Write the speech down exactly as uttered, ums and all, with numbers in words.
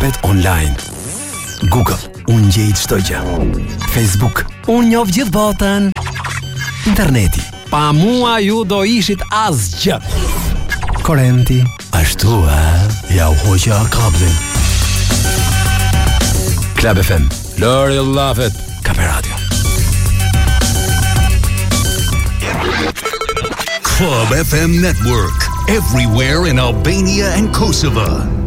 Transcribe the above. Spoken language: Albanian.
shërbet online. Google, unë gjej çdo gjë. Facebook, unë njoh gjithë botën. Interneti, pa mua ju do ishit asgjë. Korrenti, ashtu ë, ja u hoqja kablin. Club F M, Lori Llafet, Kape Radio. Club F M Network, everywhere in Albania and Kosovo.